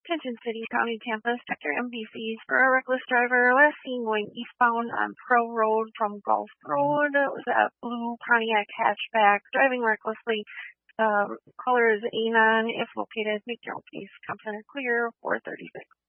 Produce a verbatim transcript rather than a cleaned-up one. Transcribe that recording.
Pigeon City, County Campus, Sector M V Cs for a reckless driver last seen going eastbound on Pro Road from Gulf Road. It was a blue Pontiac hatchback, driving recklessly. Uh, color is Anon. If located, make your own case. Comes clear, four thirty-six.